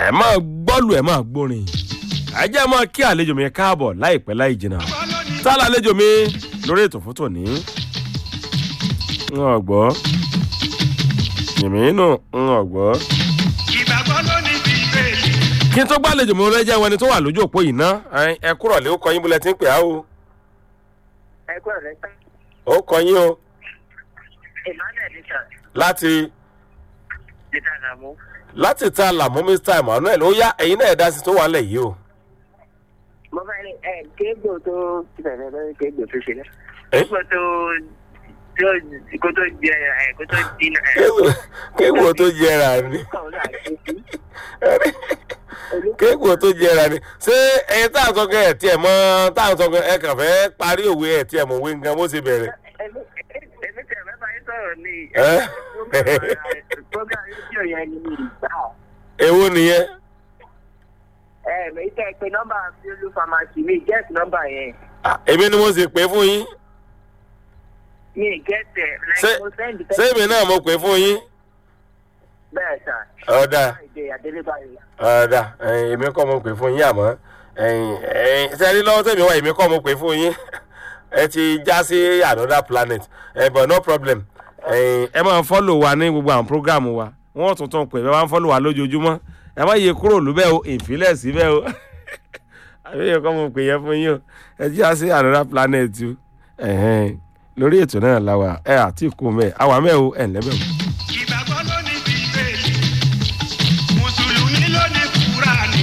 ẹ máa gbọ́lù ẹ máa gbórin ẹ jẹ́ máa kí àlejò mi káàbọ̀ láìpẹ́ láì jìnnà tá lálejò mi lórí ètò fún tòní ń ọ̀gbọ́ yìmínú ń ọ̀gbọ́. kí n tó gbàlejò mi rẹ jẹ́ ẹni tó wà lójú òpó yìí ná ẹ kúrọ̀ lé ó kọ yín bólẹ̀ tí ń pè á o. ẹ kúrọ̀ lẹ́sà. ó kọ yín o. emmanuel nìkan. láti. níta làmú. láti ta làmú mr emmanuel ó yá ẹ̀yin náà ẹ̀ dá sí tó wà lẹ̀ yìí o. mo fẹ́ ní kéègbò tó bẹ̀rẹ̀ lórí kéègbò tó ṣe náà. kéègbò tó kó tó jẹ kó tó dínà. kéègbò tó jẹrà ni. kéègbò tó jẹrà ni ṣé ẹyin tá à ń sọ kẹ ẹ tiẹ̀ mọ̀ tá à ń sọ kẹ ẹ kàn fẹ́ parí òwe ẹ tiẹ̀ mọ̀ òwe nǹkan bó ṣe bẹ̀rẹ̀. èmi tẹ̀ mẹ́ta yín sọ̀rọ̀ ní program rédíò yẹn ni mi gbà. èwo nìyẹn. mi tẹ́ pé nọ́mbà Fiolu pharmacy mi get nọ́mbà yẹn. èmi ni mo sì pè fún yín. mi get ẹ̀ like mo send. ṣé èmi náà mo pè fún yín. bẹ́ẹ̀ sà. ọ̀dà ọ̀dà èmi kọ́ mo pè fún yín àmọ́ sẹ́ni lọ́wọ́ tẹ̀mí wá èmi kọ́ mo pè fún yín ẹ ti já sí another planet but no problem ẹ máa fọ́lò wa ní gbogbo àwọn prógráàmù wa wọ́n tuntun pè bẹ́ẹ̀ máa ń fọ́lò wa lójoojúmọ́ ẹ má yẹ kúrò lúbẹ́ o ìfilẹ̀ síbẹ̀ o àbíyẹ kọ́ mo pè yẹn fún yín o ẹ já sí another planet o lórí ètò náà la wà ẹ àti ìkó mẹ́ àwa mẹ́ o ẹ̀ ńlẹ́bẹ̀ o. ìgbàgbọ́ ló ní bíbélì mùsùlùmí ló ní kúránì.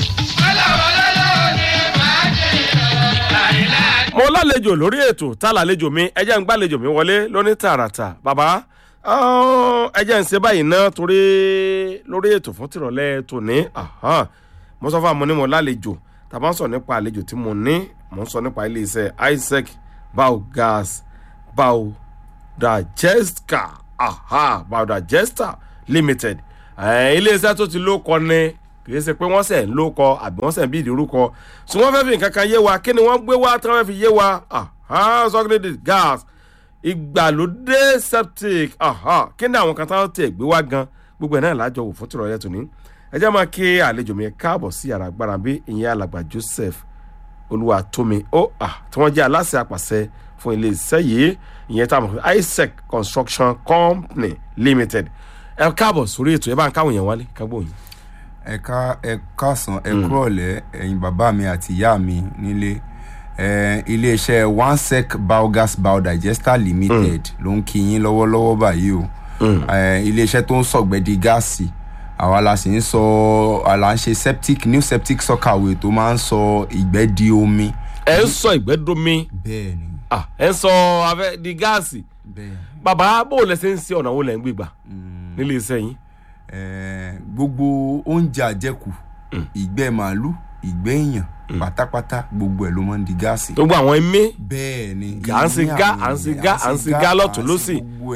mo lálejò lórí ètò tá lálejò mi ẹ jẹ́ ń gbàlejò mi wọlé lóní tààràtà bàbá ẹ jẹ́ ń ṣe báyìí ná torí lórí ètò fún tìrọ̀lẹ́ tòní mo sọ fún àwọn onímọ̀ lálejò tàbá ń sọ nípa àlejò tí mo ní mo ń sọ nípa iléeṣẹ́ isaac biogas biodigester limited iléeṣẹ́ tó ti lóko ni kìí ṣe pé wọ́n sẹ̀ ń lóko àbí wọ́n sẹ̀ ń bí ìdírúkọ tí wọ́n fẹ́ fi nǹkan kan yé wa kí ni wọ́n gbé wá tí wọ́n fẹ́ fi yé wa sọ́kìlẹ́dì gas ìgbàlódé septic kí ni àwọn kan táwọn tẹ̀ gbé wá gan gbogbo ẹ̀ náà lájọ wò fún tìrọ̀lẹ́ tòní ẹ jẹ́ máa kí àlejò mi káàbọ̀ sí yàrá agbára bí ìyẹn alàgbà Joseph Olúwatómi tí wọ́n jẹ́ aláṣẹ àpàṣẹ fún ilé iṣẹ́ yìí ìyẹn táwọn isaac construction company limited ẹ káàbọ̀ sórí ètò ẹ bá ń káwọn èèyàn wálé kágbóyìn. ẹ káàsán ẹ kúrọ̀lẹ́ ẹ̀yin bàbá mi àti ìyá mi nílé iléeṣẹ́ onesec biogas biodigester limited ló ń kí yín lọ́wọ́lọ́wọ́ báyìí o iléeṣẹ́ tó ń sọ̀gbẹ́dì gáàsì àwa la sì ń sọ àlà ń ṣe septic new septic sọ́kàwé tó máa ń sọ ìgbẹ́ di omi. ẹ ń sọ ìgbẹ́ domi. bẹ́ẹ̀ni. ẹ ń sọ abẹ́ di gáàsì. bẹ́ẹ̀ni. bàbá bó lẹ ṣe ń ṣe ọ̀nà wo lẹ ń gbégbà nílé iṣẹ́ yín. gbogbo oúnjẹ àjẹkù ìgbẹ́ màálù ìgbẹ́ èèyàn pátápátá gbogbo ẹ̀ ló máa ń di gáàsì. gbogbo àwọn ẹmí. bẹ́ẹ̀ni. à ń sin gá lọ́tún lọ́sì.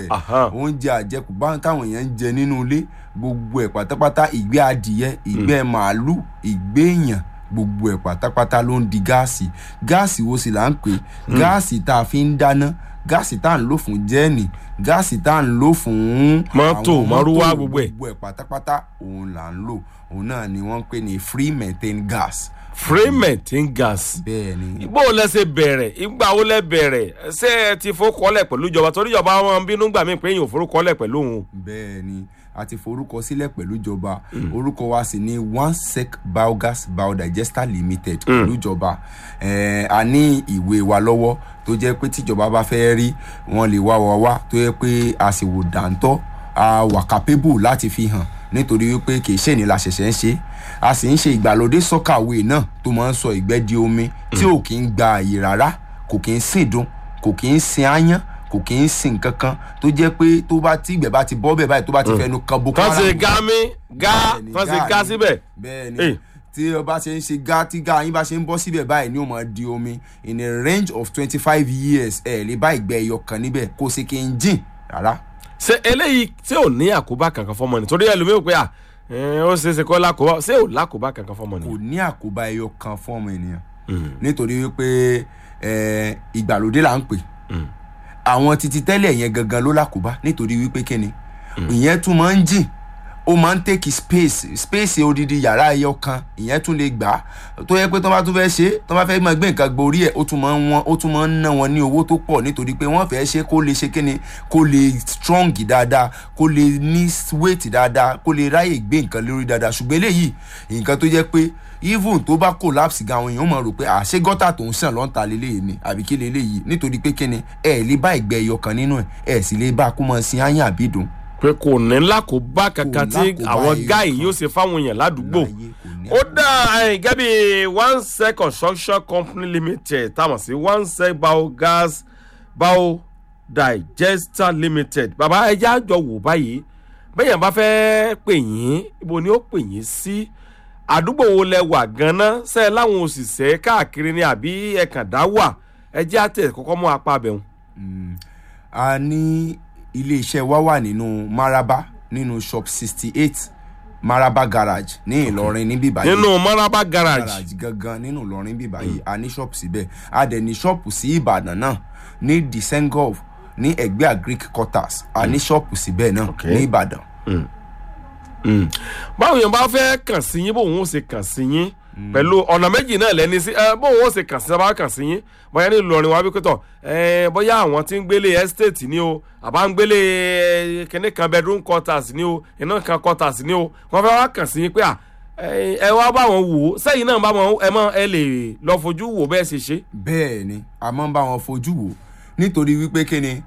oúnjẹ àjẹkù báwọn táwọn èèyàn ń jẹ nínú ilé gbogbo ẹ̀ pátápátá ìgbẹ́ adìyẹ ìgbẹ́ màálù ìgbẹ́ èèyàn gbogbo ẹ̀ pátápátá ló ń di gáàsì. gáàsì wo sì là ń pè gáàsì tá a fi ń dáná gáàsì tá à ń lò fún jẹ́ẹ̀nì gáàsì tá à ń lò fún mọ́tò márúwá gbogbo ẹ̀ pátápátá òun là ń lò òun náà ni wọ́n ń pè ní free methane gas. free methane gas. bẹ́ẹ̀ni. bó o lẹ ṣe bẹ̀rẹ̀ ìgbà wo lẹ bẹ̀rẹ̀ ṣé ẹ ti forúkọlẹ̀ pẹ̀lú ìjọba torí ìjọba wọn bínú gbà mí pé èèyàn ò forúkọlẹ̀ pẹ̀lú òun. bẹ́ẹ̀ni a ti forúkọ sílẹ̀ pẹ̀lú ìjọba orúkọ wa sì ní onesec biogas biodigester limited pẹ̀lú ìjọba a ní ìwé wa lọ́wọ́ tó jẹ́ pé tíjọba bá fẹ́ rí wọn lè wá tó yẹ pé a sì wò dáńtọ́ a wà capable láti fi hàn nítorí wípé kì í ṣe ní la ṣẹ̀ṣẹ̀ ń ṣe a sì ń ṣe ìgbàlódé sọ́kàwé náà tó máa ń sọ ìgbẹ́ di omi tí ò kì í gba àyè rárá kò kì í sìn dùn kò kì í sin áyán kò kì í sin kankan tó jẹ́ pé tó bá tí ìgbẹ́ bá ti bọ́ bẹ́ẹ̀ báyìí tó bá ti fẹnu kan boko haram. kan ṣe gá síbẹ̀. bẹ́ẹ̀ni tí o bá ṣe ń ṣe gá tí gá yín bá ṣe ń bọ́ síbẹ̀ báyìí ni ó máa di omi in a range of 25 years lè bá ìgbẹ́ ẹyọ kan níbẹ̀ kó ṣe kí n jìn rárá. ṣé eléyìí tí ò ní àkóbá kankan fọmọ ni torí ẹlòmíràn pé ó ṣe é ṣe kọ́ lákòóbá ṣé ò lákòóbá kankan fọmọ ni. kò ní àkóbá ẹyọ kan fún ọmọ ènìyàn nítorí wípé ìgbàlódé là ń pè àwọn titi tẹ́lẹ̀ yẹn gangan ló lákòóbá nítorí wípé kíni ìyẹn tún máa ń jìn ó máa ń take space odidi yàrá ẹyọ kan ìyẹn tún lè gbà tó yẹ pé tó bá tún fẹ́ ṣe tó bá fẹ́ máa gbé nǹkan gborí ẹ̀ ó tún máa ń ná wọn ní owó tó pọ̀ nítorí pé wọ́n fẹ́ ṣe kó lè ṣe kíni kó lè strong dáadáa kó lè ní weight dáadáa kó lè ráyè gbé nǹkan lórí dáadáa ṣùgbọ́n eléyìí nǹkan tó jẹ́ pé even tó bá collapse gan àwọn èèyàn máa rò pé àṣé gọ́tà tó ń sàn lọ́ǹta lélẹ́yìí ni àbí kí lélẹ́yìí nítorí pé kíni ẹ̀ lè bá ìgbẹ́ ẹyọ kan nínú ẹ̀ sì lè bá kó mọ sí áyàn àbídùn pé kò ní lákòóbá kankan tí àwọn gáì yóò ṣe fáwọn èèyàn ládùúgbò ó dá gẹ́gẹ́ bí one sec construction company limited táwọn sí one sec biogas biodigester limited bàbá ẹja jọ wò báyìí bẹ́yàn bá fẹ́ pè yín ibo ni ó pè yín sí àdúgbò wo lẹ wà ganan ṣe láwọn òṣìṣẹ́ káàkiri ni àbí ẹ̀kàn dá wà ẹjẹ́ àtẹ̀ kọ́kọ́ mú apá abẹ́hùn. a ní ilé-iṣẹ́ wa wà nínú Maraba nínú shop 68 Maraba garage ní Ìlọrin níbí báyìí nínú Maraba garage gangan nínú Ìlọrin níbí báyìí a ní shop síbẹ̀ a dẹ̀ ní shop sí Ìbàdàn náà ní Desengov ní ẹgbẹ́ agric quarters a ní shop síbẹ̀ náà ní Ìbàdàn. báwo yẹn bá fẹ́ kàn sí yín bóun ó ṣe kàn sí yín pẹ̀lú ọ̀nà méjì náà lẹ́ni sí bóun ó ṣe kàn sí bá kàn sí yín bóyá ní Ìlọrin wa bí pẹ́tọ̀ bóyá àwọn tí ń gbélé estate ni o àbá ń gbélé kíní kan bedroom quarters ni o iná kan quarters ni o wọ́n fẹ́ wá kàn sí yín pé ẹ wá bá wọn wò ó sẹ́yìn náà bá wọn ẹ lè lọ fojú wò bẹ́ẹ̀ ṣe ṣe. bẹ́ẹ̀ ni a máa ń bá wọn fojú wò nítorí wípé kíni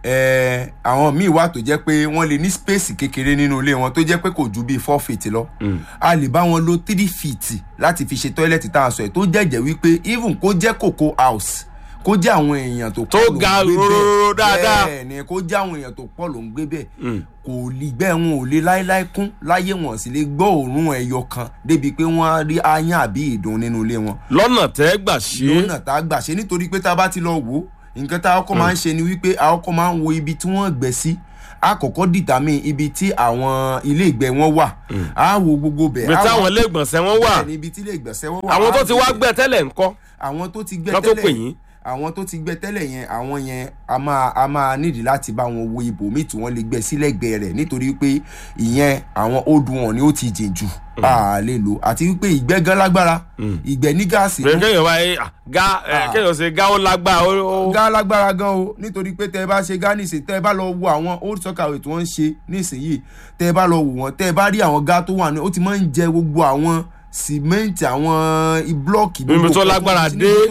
àwọn míì wà tó jẹ́ pé wọ́n lè ní space kékeré nínú ilé wọn tó jẹ́ pé kò ju bíi 4 feet lọ a lè bá wọn lo 3 feet láti fi ṣe tọ́ílẹ̀tì tá à ń sọ ẹ̀ tó jẹ́jẹ́ wípé even kó jẹ́ cocoa house kó jẹ́ àwọn èèyàn tó pọ̀ ló ń gbé bẹ́ẹ̀ dáadáa bẹ́ẹ̀ ni kó jẹ́ àwọn èèyàn tó pọ̀ ló ń gbé bẹ́ẹ̀ kò lè gbẹ́ wọn ò lè láéláé kún láyé wọn sì lè gbọ́ òórùn ẹyọ kan débi pé wọ́n á rí áyán àbí ìdun nínú ilé wọn. lọ́nà tẹ́ gbà ṣe lọ́nà tá a gbà ṣe nítorí pé tá a bá ti lọ wò ó nǹkan tá a kọ́ máa ń ṣe ni wípé a kọ́ máa ń wo ibi tí wọ́n gbẹ́ sí a kọ́kọ́ dìtàmì ibi tí àwọn ilé ìgbẹ́ wọn wà a wo gbogbo bẹ̀. ibi tí àwọn ilé ìgbọ̀nsẹ̀ wọn wà ibi tí ilé ìgbọ̀nsẹ̀ wọn wà. àwọn tó ti wá gbẹ́ tẹ́lẹ̀ ńkọ́. àwọn tó ti gbẹ́ tẹ́lẹ̀ àwọn tó ti gbẹ́ tẹ́lẹ̀ yẹn àwọn yẹn a máa nídìí láti bá wọn wo ibòmíì tí wọ́n lè gbẹ́ sílẹ̀gbẹ́ rẹ̀ nítorí pé ìyẹn àwọn old one ni ó ti jìn jù a lè lò àti wípé ìgbẹ́ gan lágbára ìgbẹ́ ní gáàsì. kéèyàn kéèyàn ṣe gá ó lágbára. gá lágbára gan o nítorí pé tẹ́ ẹ bá ṣe gá nísìnyí tẹ́ ẹ bá lọ wo àwọn old soccer tí wọ́n ń ṣe nísìnyí tẹ́ ẹ bá lọ wò wọ́n tẹ́ ẹ bá rí àwọn gá tó wà ní ó ti máa ń jẹ gbogbo àwọn sìmẹ́ǹtì àwọn blọọkì níbi tó lágbára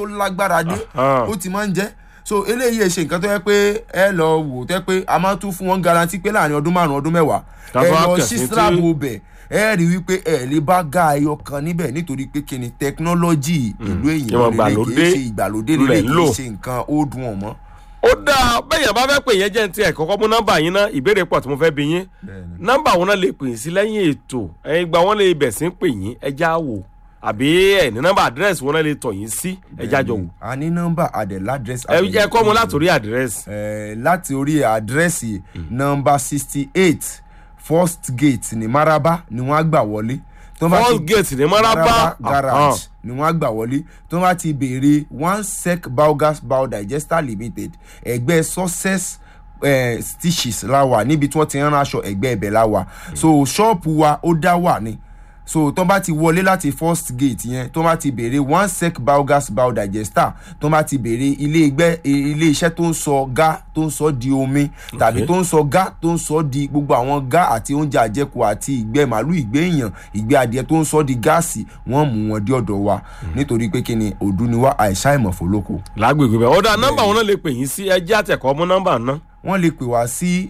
dé ó ti máa ń jẹ́ so eléyìí ẹ ṣe nǹkan tó yẹ pé ẹ lọ wò tẹ́ pé a máa tún fún wọn garanti pé láàrin ọdún 5 ọdún 10 ẹ lọ sí strabo bẹ̀ ẹ rí wípé ẹ lè bá ga ẹyọ kan níbẹ̀ nítorí pé kíni tẹkinọ́lọ́jì ìlú èyàn lè kì í ṣe ìgbàlódé lè kì í ṣe nǹkan ó dùn ọ̀ mọ́. ó dáa bẹ́yàn bá fẹ́ pè yẹn jẹ́ ti ẹ̀ kọ́kọ́ mú nọ́mbà yín náà ìbéèrè pọ̀ tí mo fẹ́ bi yín nọ́mbà wọn náà lè pè yín sí lẹ́yìn ètò ìgbà wọn lè bẹ̀ sí pè yín ẹja wò àbí ẹ ní nọ́mbà àdírẹ́sì wọn náà lè tọ̀ yín sí ẹja jọ wò. a ní nọ́mbà àdírẹ́sì. ẹ kọ́ mu láti orí àdírẹ́sì. láti orí àdírẹ́sì nọ́mbà 68 first gate ní Maraba ni wọ́n á gbà wọlé. first gate ní Maraba garage ni wọ́n á gbà wọlé tó bá ti béèrè one sec biogas biodigester limited ẹgbẹ́ success stitches la wà níbi tí wọ́n ti rán aṣọ ẹgbẹ́ ibẹ̀ la wà so ṣọ́ọ̀pù wa ó dá wà ní so tó bá ti wọlé láti first gate yẹn tó bá ti béèrè one sec biogas biodigester tó bá ti béèrè ilé iṣẹ́ tó ń sọ gá tó ń sọ di omi tàbí tó ń sọ gá tó ń sọ di gbogbo àwọn gá àti oúnjẹ àjẹkù àti ìgbẹ́ màálù ìgbẹ́ èèyàn ìgbẹ́ adìẹ tó ń sọ di gáàsì wọ́n mú wọn dé ọ̀dọ̀ wa nítorí pé kíni òdu ni wá àìsàn ìmọ̀fó lóko. lágbègbè bẹ́ẹ̀ ọ̀dà nọ́mbà wọn náà lè pè yín sí ẹjẹ́ àtẹ̀kọ́ mú nọ́mbà náà. wọ́n lè pè wá sí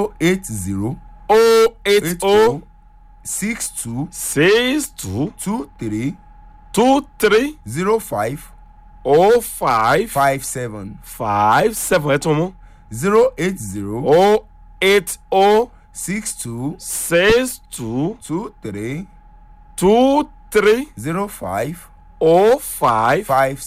080 080 62 23 05 05 57 57 ẹ tún mú. 080 080 62 23 05 05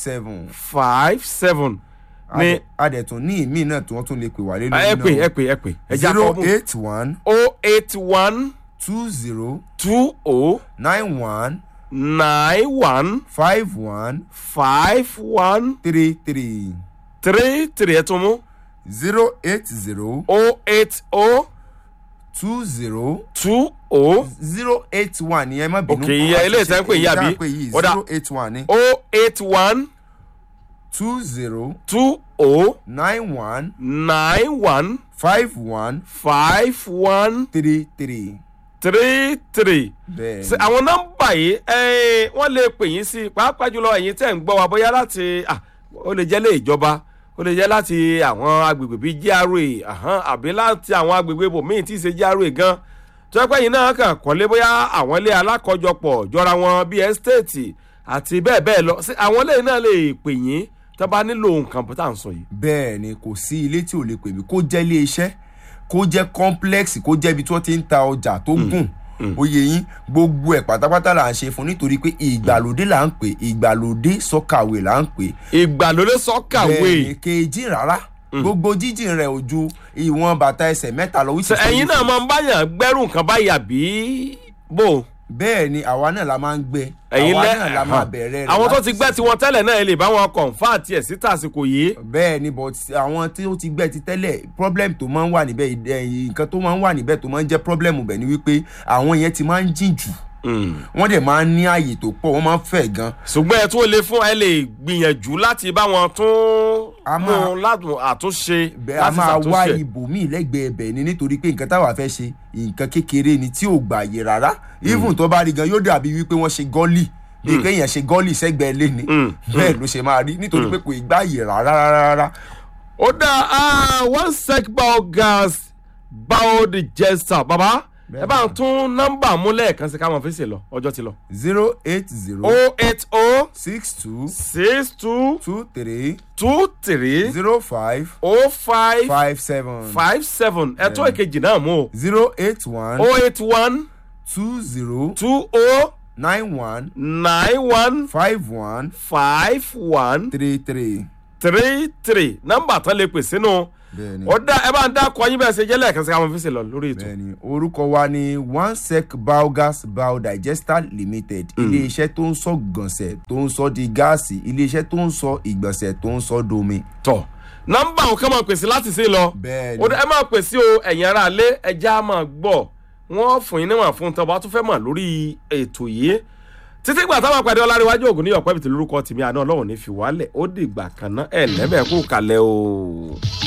57 ní adẹ̀tún ní ìmí náà tí wọ́n tún lè pè wá lé lórí náà. ẹ pè ẹ já kọ́ mú. 081 20 91 51 33 ẹ tún mú. 080 20 20 081 ni ẹ má bínú. ok ìyẹn ilé ìtàn pé ìyá bí 081 ni 081 20 20 91 91 51 51 33. 33. bẹ́ẹ̀ Ṣé àwọn nọ́mbà yìí wọ́n lè pè yín sí pàápàá jùlọ ẹ̀yin tẹ́ ń gbọ́ wa bóyá láti ó lè jẹ́ lé ìjọba ó lè jẹ́ láti àwọn agbègbè bíi GRA àbí láti àwọn agbègbè ibòmíì tí ì ṣe GRA gan tó yẹ pé ẹ̀yin náà kàn kọ́lé bóyá àwọn ilé alákọ̀ọ́jọpọ̀ jọra wọn bíi ẹ́stéètì àti bẹ́ẹ̀ bẹ́ẹ̀ lọ àwọn ilé náà lè pè yín tó bá nílò nǹkan bó tà ń sọ yìí. bẹ́ẹ̀ ni kò sí ilé tí ò lè pè mí kó jẹ́ ilé iṣẹ́ kó jẹ́ complex kó jẹ́ ibi tí wọ́n ti ń ta ọjà tó gùn oyè yín gbogbo ẹ̀ pátápátá là ń ṣe fún nítorí pé ìgbàlódé là ń pè ìgbàlódé sọ́kàwé là ń pè. ìgbàlódé sọ́kàwé. bẹ́ẹ̀ni kejì rárá gbogbo jíjìn rẹ̀ ò ju ìwọ̀n bàtà ẹsẹ̀ mẹ́ta lọ. ẹ̀yin náà máa ń báyàn gbẹ́rù nǹkan báyìí àbí bò. bẹ́ẹ̀ ni àwa náà la máa ń gbé ẹ̀yin àwa náà la máa bẹ̀rẹ̀ rẹ̀. àwọn tó ti gbẹ́ tiwọn tẹ́lẹ̀ náà ẹ lè bá wọn kọ̀ǹfà tiẹ̀ síta àsìkò yìí. bẹ́ẹ̀ ni but àwọn tí ó ti gbẹ́ ti tẹ́lẹ̀ problem tó máa ń wà níbẹ̀ nǹkan tó máa ń wà níbẹ̀ tó máa ń jẹ́ problem bẹ̀ ni wípé àwọn yẹn ti máa ń jìn jù wọ́n dẹ̀ máa ń ní ààyè tó pọ̀ wọ́n máa ń fẹ̀ gan. ṣùgbọ́n ẹ tún lè fún ẹ lè gbìyànjú láti bá wọn tún mú ládùn àtúnṣe. a máa wá ibòmíì lẹ́gbẹ̀ẹ́ ẹbẹ̀ ni nítorí pé nǹkan táwa fẹ́ ṣe nǹkan kékeré ni tí ò gbààyè rárá even tó bá rí gan yóò dàbí wípé wọ́n ṣe gọ́ọ̀lì bí kéèyàn ṣe gọ́ọ̀lì sẹ́gbẹ̀ẹ́ lé ni bẹ́ẹ̀ ló ṣe máa rí nítorí pé kò gbààyè rárá. ó dá one sec biogas biodigester baba ẹ bá ń tún nọ́mbà múlẹ̀ kan sí ká mọ̀ fèsì lọ ọjọ́ ti lọ. 080 080 62 62 23 23 05 05 57 57 ẹ tún èkejì náà mú o. 081 081 20 20 91 91 51 51 33. 33 nọ́mbà tán lè pè sínú. bẹ́ẹ̀ni ó dá ẹ bá ń dá kọ yín bẹ́ẹ̀ ṣe jẹ́ lẹ́ẹ̀kan sí káwọn fi ṣe lọ lórí ètò. bẹ́ẹ̀ni orúkọ wa ni one sec biogas biodigester limited iléeṣẹ́ tó ń sọ gbọ̀nsẹ̀ tó ń sọ di gáàsì iléeṣẹ́ tó ń sọ ìgbọ̀nsẹ̀ tó ń sọ domi. tọ nọ́mbà òun kàn máa pèsè láti ṣe lọ. bẹ́ẹ̀ni ó dá ẹ máa pèsè o ẹ̀yin ará ilé ẹja máa gbọ́ wọ́n fún yín níwọ̀n fún tọ́ bá tún fẹ́ mọ̀ lórí ètò yìí títí gbà táwọn àpàdé ọláríwájú ògùn ní ọ̀pẹ́ bìtì lórúkọ tèmi àná ọlọ́run ní fi wálẹ̀ ó dìgbà kan náà ẹ̀ lẹ́bẹ̀ẹ́ kú kalẹ̀ o.